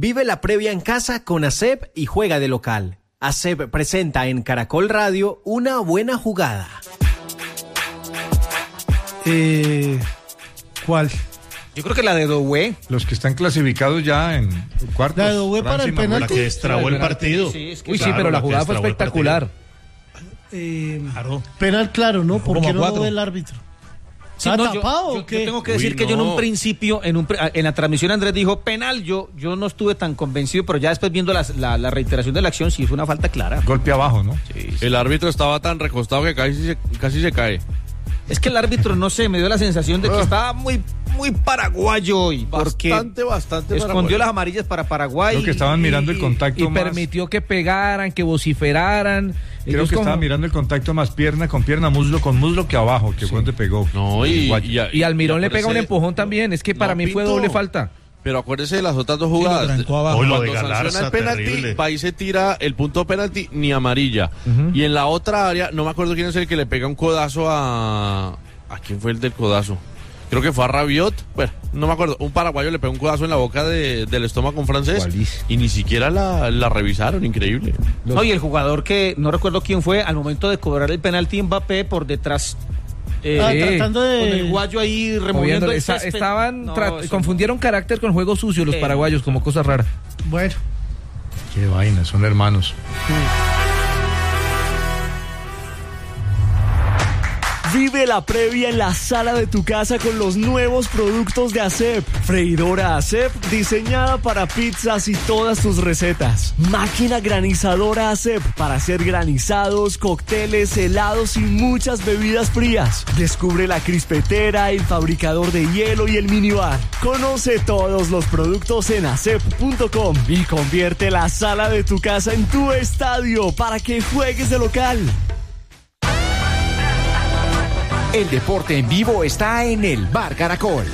Vive la previa en casa con ASEP y juega de local. ASEP presenta en Caracol Radio Una Buena Jugada. ¿Cuál? Yo creo que la de Doué. Los que están clasificados ya en cuartos. La de Doué para el penalti. La que destrabó el partido. Sí, es que Uy, sí, pero la jugada fue espectacular. Claro. Penal claro, ¿no? ¿Por qué no lo ve el árbitro? Sí, ¿Está no, tapado o yo qué? tengo que decir que yo en un principio, en la transmisión Andrés dijo penal, yo no estuve tan convencido, pero ya después viendo la reiteración de la acción sí fue una falta clara. Golpe abajo, ¿no? Sí. El árbitro estaba tan recostado que casi se cae. Es que el árbitro, no sé, me dio la sensación de que estaba muy paraguayo hoy. Bastante escondió paraguayo. las amarillas para Paraguay. Creo que estaban mirando el contacto Y más. permitió que pegaran, que vociferaran. Creo Ellos que como- estaban mirando el contacto más pierna con pierna, muslo con muslo que abajo, que fue donde pegó. No, Y Almirón le pega un acuérdese- empujón también. Es que para No, mí fue Pinto. doble falta. Pero acuérdese de las otras dos jugadas. trancó abajo. Hoy lo de Cuando Galarza, sanciona el penalti, terrible. va y se tira el punto penalti ni amarilla. Y en la otra área, no me acuerdo quién es el que le pega un codazo ¿a quién fue el del codazo? Creo que fue a Rabiot. Bueno, no me acuerdo. Un paraguayo le pegó un codazo en la boca del estómago un francés. Gualiz. Y ni siquiera la revisaron. Increíble. No, y el jugador que, no recuerdo quién fue, al momento de cobrar el penalti Mbappé por detrás. Tratando Con de... el guayo ahí removiendo el césped. Estaban No, eso confundieron carácter con juego sucio los paraguayos, como cosa rara. Bueno, Qué vaina, son hermanos. Vive la previa en la sala de tu casa con los nuevos productos de ASEP. Freidora ASEP diseñada para pizzas y todas tus recetas. Máquina granizadora ASEP para hacer granizados, cócteles, helados y muchas bebidas frías. Descubre la crispetera, el fabricador de hielo y el minibar. Conoce todos los productos en asep.com y convierte la sala de tu casa en tu estadio para que juegues de local. El deporte en vivo está en el Bar Caracol.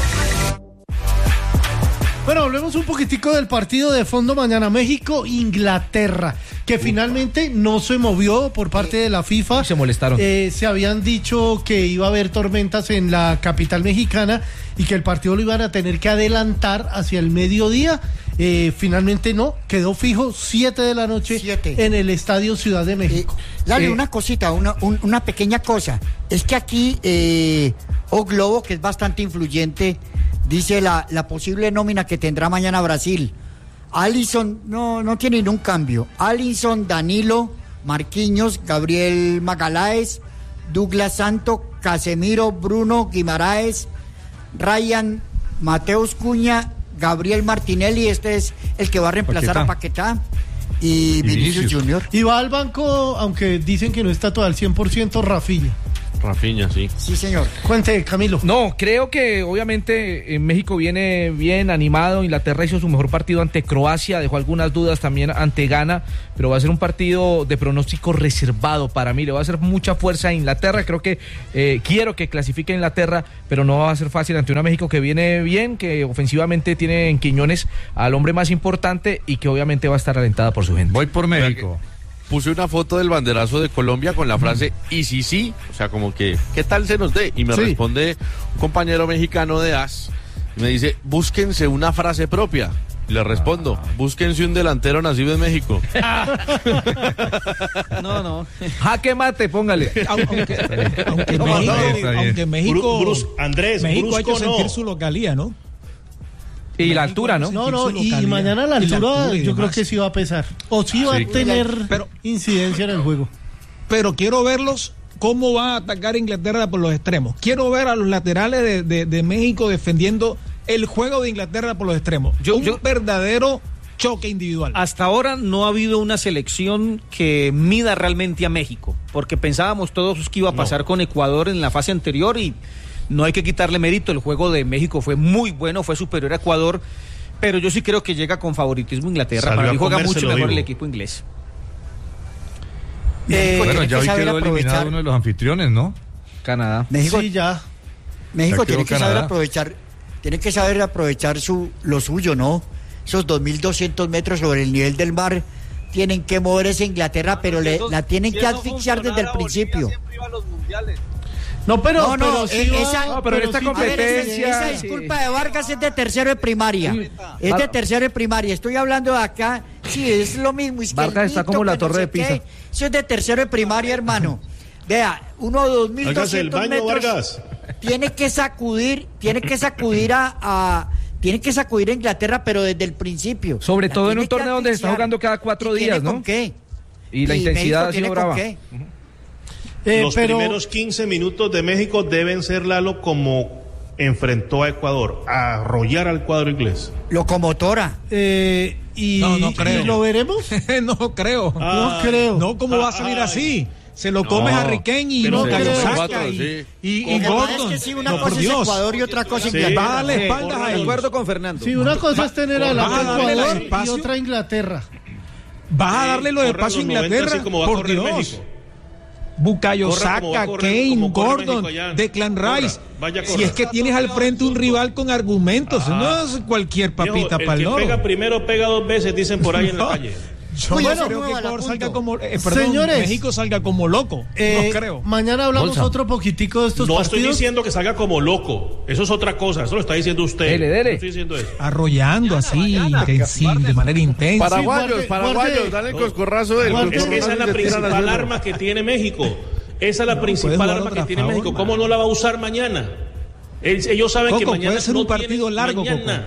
Bueno, hablemos un poquitico del partido de fondo mañana, México-Inglaterra, que finalmente no se movió por parte de la FIFA. Se molestaron. Se habían dicho que iba a haber tormentas en la capital mexicana y que el partido lo iban a tener que adelantar hacia el mediodía. Finalmente no, quedó fijo 7 de la noche 7. en el Estadio Ciudad de México. Dale una cosita, una pequeña cosa. Es que aquí O Globo, que es bastante influyente, dice la posible nómina que tendrá mañana Brasil. Alisson no tiene ningún cambio. Alisson, Danilo, Marquinhos, Gabriel Magalhães, Douglas Santo, Casemiro, Bruno Guimaraes, Ryan, Mateus Cunha, Gabriel Martinelli, este es el que va a reemplazar a Paquetá, y Vinicius Junior. Y va al banco, aunque dicen que no está todo al 100%, Rafinha, sí. Sí, señor. Cuente, Camilo. No, creo que obviamente México viene bien animado. Inglaterra hizo su mejor partido ante Croacia, dejó algunas dudas también ante Ghana, pero va a ser un partido de pronóstico reservado para mí. Le va a hacer mucha fuerza a Inglaterra. Creo que quiero que clasifique a Inglaterra, pero no va a ser fácil ante una México que viene bien, que ofensivamente tiene en Quiñones al hombre más importante y que obviamente va a estar alentada por su gente. Voy por México. Puse una foto del banderazo de Colombia con la frase y sí, o sea, como que, ¿qué tal se nos dé? Y me responde un compañero mexicano de AS, y me dice, búsquense una frase propia. Y le respondo, búsquense un delantero nacido en México. No. Jaque mate, póngale. Aunque México Andrés, México ha hecho brusco no. sentir su localía, ¿no? Y la altura, ¿no? No, y mañana la altura yo creo que sí va a pesar. O sí va a tener incidencia en el juego. Pero quiero verlos cómo va a atacar Inglaterra por los extremos. Quiero ver a los laterales de México defendiendo el juego de Inglaterra por los extremos. Un verdadero choque individual. Hasta ahora no ha habido una selección que mida realmente a México, porque pensábamos todos que iba a pasar con Ecuador en la fase anterior y no hay que quitarle mérito. El juego de México fue muy bueno, fue superior a Ecuador, pero yo sí creo que llega con favoritismo Inglaterra. Salió Para mí a juega mucho comérselo mejor vivo. el equipo inglés. Bueno, ya hoy quedó eliminado uno de los anfitriones, ¿no? Canadá. México, Sí, ya. México Ya tiene quedó que saber Canadá. aprovechar lo suyo, ¿no? Esos 2.200 metros sobre el nivel del mar tienen que mover esa Inglaterra, pero la tienen que asfixiar desde el principio. No, pero en esta competencia. Esa disculpa de Vargas es de tercero de primaria. Es de tercero de primaria. Estoy hablando de acá. Sí, es lo mismo. Vargas está como la Torre de Pisa. Eso es de tercero de primaria, hermano. Vea, 2.200 metros. Vargas. Tiene que sacudir a Inglaterra, pero desde el principio. Sobre todo en un torneo donde se está jugando cada 4 días, ¿no? ¿Con qué? Y la intensidad ha sido brava. Los primeros 15 minutos de México deben ser, Lalo, como enfrentó a Ecuador, a arrollar al cuadro inglés. Locomotora. No creo. ¿Y lo veremos? No creo. No creo. No, ¿cómo va a salir así? Se lo comes a Riquelme y no Saka y Gordon. Es que sí, una cosa es Ecuador y otra cosa es Inglaterra. Va a darle espaldas a De acuerdo con Fernando. Sí, una cosa es tener a Ecuador y otra Inglaterra. ¿Vas a darle lo de paso a Inglaterra? Por Dios. Bukayo Saka, Kane, Gordon, Declan Rice. Si es que tienes al frente un rival con argumentos, no es cualquier papita para el loro. El que pega primero pega 2 veces, dicen por ahí en la calle. Yo no creo que Ecuador salga como, Señores, México salga como loco. No creo. Mañana hablamos otro poquitico de estos partidos. No estoy diciendo que salga como loco. Eso es otra cosa. Eso lo está diciendo usted. Dele. No estoy diciendo eso. Arrollando así, de manera intensa. Paraguayos, dale el coscorrazo. Es que esa es la principal arma que tiene México. Esa es la principal arma que tiene México. ¿Cómo no la va a usar mañana? Ellos saben que mañana puede ser un partido largo,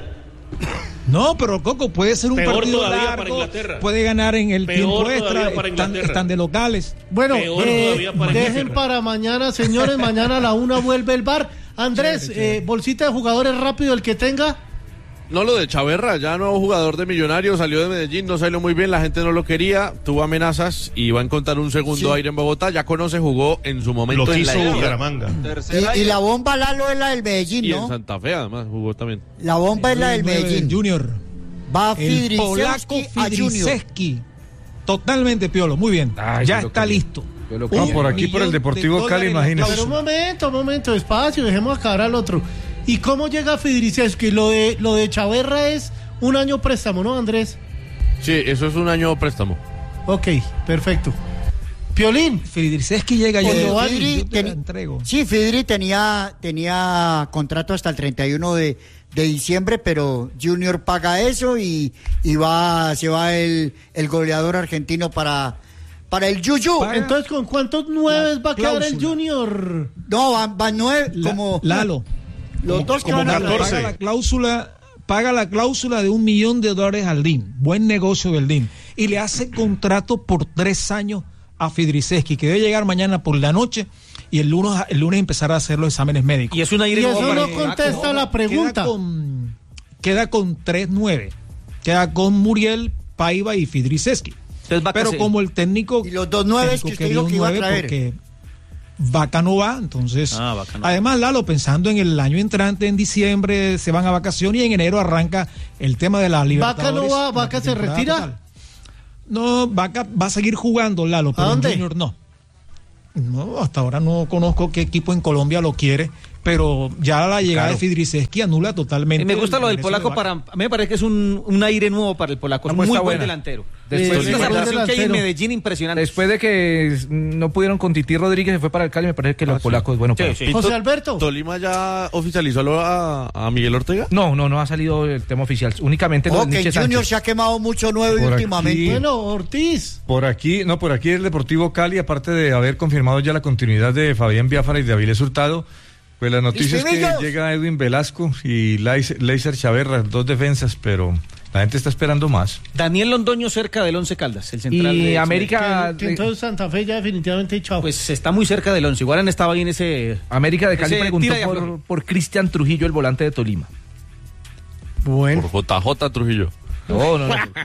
No, pero Coco, puede ser un partido largo, puede ganar en el tiempo extra, están de locales. Bueno, dejen para mañana, señores, mañana a la 1 vuelve el VAR. Andrés, bolsita de jugadores rápido, el que tenga. No, lo de Chaverra, ya nuevo jugador de Millonarios, salió de Medellín, no salió muy bien, la gente no lo quería, tuvo amenazas y va a encontrar un segundo aire en Bogotá, ya conoce, jugó en su momento lo en quiso Bucaramanga. Y la bomba, Lalo, es la del Medellín, ¿no? Y en Santa Fe además jugó también. La bomba es la del Medellín. Junior. Va el polaco Fidriszewski. Totalmente piolo, muy bien. Ya está listo. Por aquí, por el Deportivo Cali, imagínese. Pero un momento, despacio, dejemos acabar al otro. ¿Y cómo llega Fidriszewski? Lo de Chaverra es un año préstamo, ¿no, Andrés? Sí, eso es un año préstamo. Ok, perfecto. Piolín. Fidriszewski llega ya. Sí, Fidri tenía contrato hasta el 31 de diciembre, pero Junior paga eso y se va el goleador argentino para el Yuyu. Entonces, ¿con cuántos 9 va a quedar el Junior? No, van 9 como Lalo. Los dos que van a paga la cláusula de $1 millón al DIN. Buen negocio del DIN. Y le hace contrato por 3 años a Fidriszewski, que debe llegar mañana por la noche y el lunes empezar a hacer los exámenes médicos. Y es una y eso no contesta la pregunta. Queda con 3-9. Queda con Muriel, Paiva y Fidriszewski. Pero como el técnico... Y los 2 9 que usted dijo que iba a traer. Porque Vaca no va, entonces... Además, Lalo, pensando en el año entrante, en diciembre se van a vacaciones y en enero arranca el tema de la Libertadores. ¿Vaca no va? ¿Vaca se retira? Total. No, Vaca va a seguir jugando, Lalo, pero Junior no. No, hasta ahora no conozco qué equipo en Colombia lo quiere, pero ya la llegada de Fidriszewski anula totalmente. Me gusta lo del polaco, a mí me parece que es un aire nuevo para el polaco, es muy buen delantero. Después de esa relación que hay en Medellín, impresionante. Después de que no pudieron con Titi Rodríguez, se fue para el Cali, me parece que los polacos es bueno para José Alberto. ¿Tolima ya oficializó a Miguel Ortega? No ha salido el tema oficial, únicamente lo de Nietzsche Junior Sánchez. se ha quemado mucho 9 últimamente. Bueno, Ortiz. Por aquí el Deportivo Cali, aparte de haber confirmado ya la continuidad de Fabián Biafara y de Avilés Hurtado, pues la noticia es que llega Edwin Velasco y Leiser Chaverra, 2 defensas, pero la gente está esperando más. Daniel Londoño cerca del Once Caldas, el central y de América. Que entonces Santa Fe ya definitivamente chao. Pues está muy cerca del Once, igual han estado ahí en ese... América de Cali preguntó por Cristian Trujillo, el volante de Tolima. Bueno. Por JJ Trujillo. No.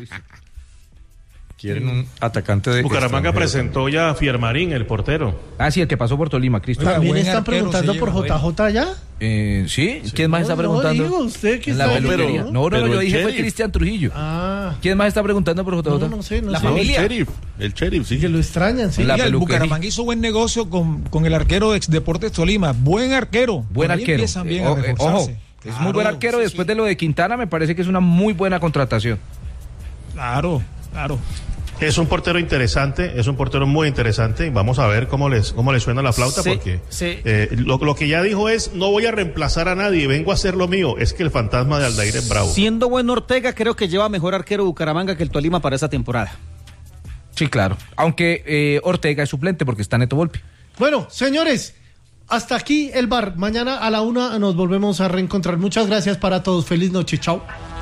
Quieren un atacante de... Bucaramanga presentó ya a Fiermarín, el portero. Sí, el que pasó por Tolima, Cristian. ¿También están preguntando por JJ ya? Sí. ¿Quién más está preguntando? No, digo, usted que en la peluquería. No, yo dije fue Cristian Trujillo. ¿Quién más está preguntando por JJ? No sé. La familia. El sheriff, sí. Que lo extrañan, sí. El Bucaramanga hizo buen negocio con el arquero ex Deportes Tolima. Buen arquero. Empiezan bien a reforzarse. Es muy buen arquero. Después de lo de Quintana, me parece que es una muy buena contratación. Claro. Es un portero interesante, es un portero muy interesante, y vamos a ver cómo les suena la flauta, sí, porque sí. Lo que ya dijo es: no voy a reemplazar a nadie, vengo a hacer lo mío. Es que el fantasma de Aldair es bravo. Siendo bueno Ortega, creo que lleva mejor arquero Bucaramanga que el Tolima para esta temporada. Sí, claro, aunque Ortega es suplente porque está Neto Volpi. Bueno, señores, hasta aquí el bar. Mañana a la 1 nos volvemos a reencontrar. Muchas gracias para todos, feliz noche, chao.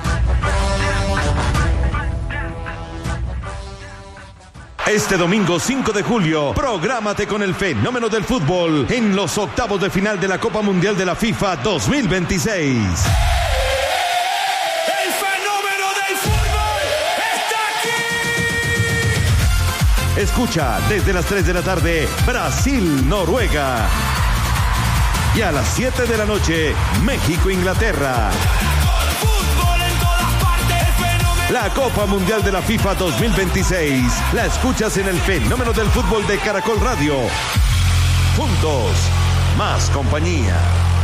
Este domingo 5 de julio, prográmate con el fenómeno del fútbol en los octavos de final de la Copa Mundial de la FIFA 2026. ¡El fenómeno del fútbol está aquí! Escucha desde las 3 de la tarde, Brasil-Noruega. Y a las 7 de la noche, México-Inglaterra. La Copa Mundial de la FIFA 2026 la escuchas en el fenómeno del fútbol de Caracol Radio. Juntos, más compañía.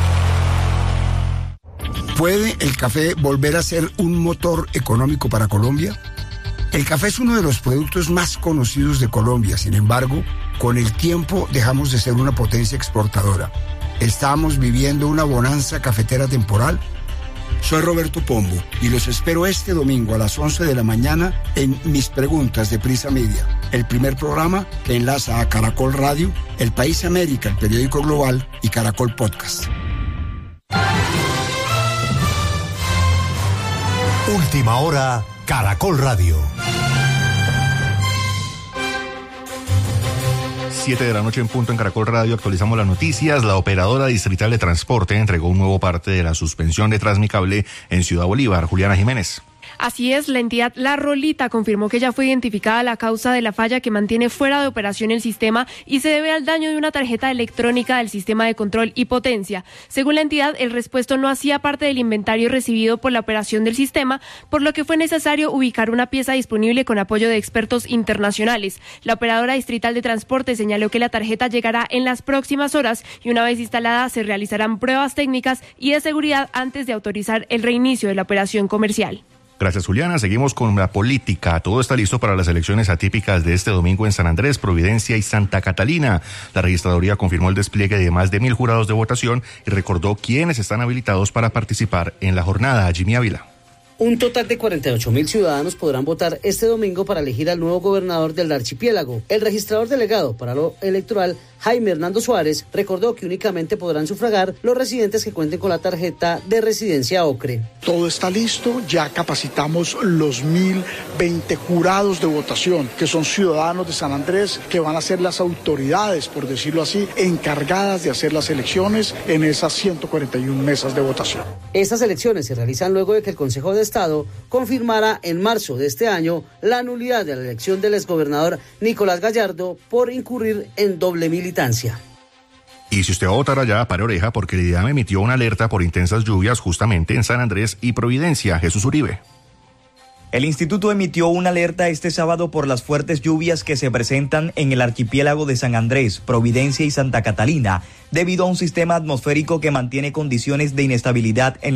¿Puede el café volver a ser un motor económico para Colombia? El café es uno de los productos más conocidos de Colombia. Sin embargo, con el tiempo dejamos de ser una potencia exportadora. Estamos viviendo una bonanza cafetera temporal. Soy Roberto Pombo y los espero este domingo a las 11 de la mañana en Mis Preguntas de Prisa Media, el primer programa que enlaza a Caracol Radio, El País América, el periódico global, y Caracol Podcast. Última hora, Caracol Radio. 7 de la noche en punto en Caracol Radio, actualizamos las noticias. La operadora distrital de transporte entregó un nuevo parte de la suspensión de Transmicable en Ciudad Bolívar. Juliana Jiménez. Así es, la entidad La Rolita confirmó que ya fue identificada la causa de la falla que mantiene fuera de operación el sistema y se debe al daño de una tarjeta electrónica del sistema de control y potencia. Según la entidad, el repuesto no hacía parte del inventario recibido por la operación del sistema, por lo que fue necesario ubicar una pieza disponible con apoyo de expertos internacionales. La operadora distrital de transporte señaló que la tarjeta llegará en las próximas horas y una vez instalada se realizarán pruebas técnicas y de seguridad antes de autorizar el reinicio de la operación comercial. Gracias, Juliana. Seguimos con la política. Todo está listo para las elecciones atípicas de este domingo en San Andrés, Providencia y Santa Catalina. La registraduría confirmó el despliegue de más de 1.000 jurados de votación y recordó quiénes están habilitados para participar en la jornada. Jimmy Ávila. Un total de 48.000 ciudadanos podrán votar este domingo para elegir al nuevo gobernador del archipiélago. El registrador delegado para lo electoral, Jaime Hernando Suárez, recordó que únicamente podrán sufragar los residentes que cuenten con la tarjeta de residencia OCRE. Todo está listo, ya capacitamos los 1.020 jurados de votación, que son ciudadanos de San Andrés, que van a ser las autoridades, por decirlo así, encargadas de hacer las elecciones en esas 141 mesas de votación. Estas elecciones se realizan luego de que el Consejo de Estado confirmara en marzo de este año la nulidad de la elección del exgobernador Nicolás Gallardo por incurrir en doble militancia. Y si usted va a votar allá, pare oreja, porque el IDEAM emitió una alerta por intensas lluvias justamente en San Andrés y Providencia. Jesús Uribe. El instituto emitió una alerta este sábado por las fuertes lluvias que se presentan en el archipiélago de San Andrés, Providencia y Santa Catalina, debido a un sistema atmosférico que mantiene condiciones de inestabilidad en